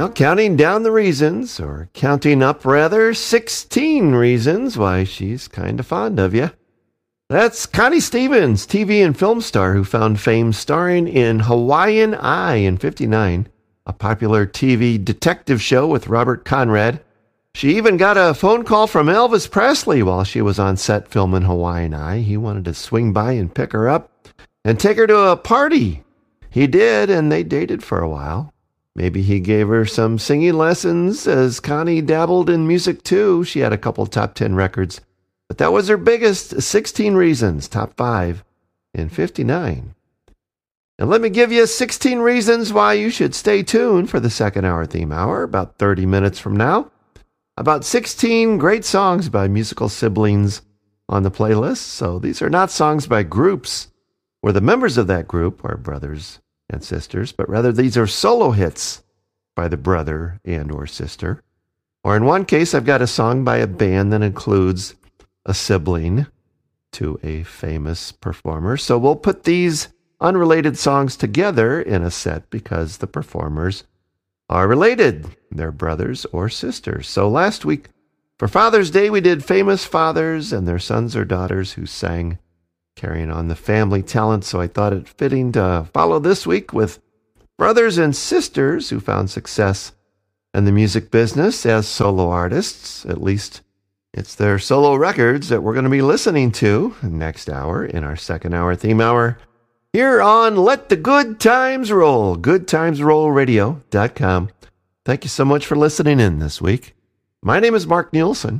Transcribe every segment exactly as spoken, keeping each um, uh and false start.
Well, counting down the reasons, or counting up rather, sixteen reasons why she's kind of fond of you. That's Connie Stevens, T V and film star who found fame starring in Hawaiian Eye in fifty-nine, a popular T V detective show with Robert Conrad. She even got a phone call from Elvis Presley while she was on set filming Hawaiian Eye. He wanted to swing by and pick her up and take her to a party. He did, and they dated for a while. Maybe he gave her some singing lessons, as Connie dabbled in music too. She had a couple top ten records. But that was her biggest, sixteen reasons, top five, in fifty-nine. And let me give you sixteen reasons why you should stay tuned for the second hour theme hour, about thirty minutes from now. About sixteen great songs by musical siblings on the playlist. So these are not songs by groups where the members of that group are brothers and sisters, but rather these are solo hits by the brother and or sister. Or in one case, I've got a song by a band that includes a sibling to a famous performer. So we'll put these unrelated songs together in a set because the performers are related. They're brothers or sisters. So last week, for Father's Day, we did famous fathers and their sons or daughters who sang, carrying on the family talent. So I thought it fitting to follow this week with brothers and sisters who found success in the music business as solo artists. At least it's their solo records that we're going to be listening to next hour in our second hour theme hour here on Let the Good Times Roll, good times roll radio dot com. Thank you so much for listening in this week. My name is Mark Nielsen.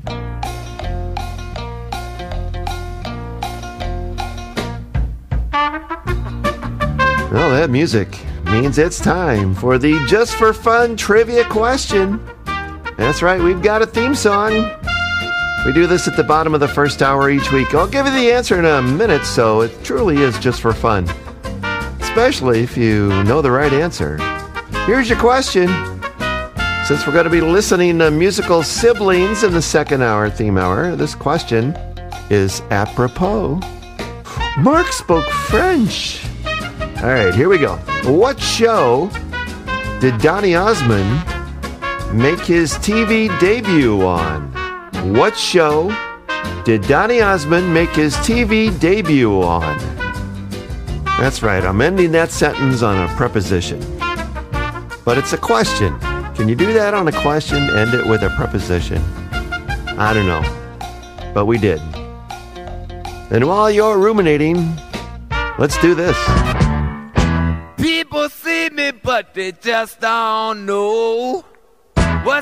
Well, that music means it's time for the Just for Fun trivia question. That's right, we've got a theme song. We do this at the bottom of the first hour each week. I'll give you the answer in a minute, so it truly is just for fun. Especially if you know the right answer. Here's your question. Since we're going to be listening to musical siblings in the second hour theme hour, this question is apropos. Mark spoke French. All right, here we go. What show did Donny Osmond make his T V debut on? What show did Donny Osmond make his T V debut on? That's right, I'm ending that sentence on a preposition. But it's a question. Can you do that on a question, end it with a preposition? I don't know. But we did. And while you're ruminating, let's do this. People see me, but they just don't know